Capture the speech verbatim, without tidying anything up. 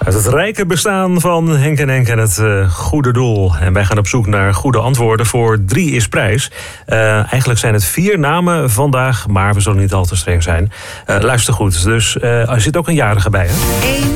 Uit het rijke bestaan van Henk en Henk en het uh, goede doel. En wij gaan op zoek naar goede antwoorden voor Drie is Prijs. Uh, eigenlijk zijn het vier namen vandaag, maar we zullen niet al te streng zijn. Uh, luister goed, dus uh, er zit ook een jarige bij, hè? één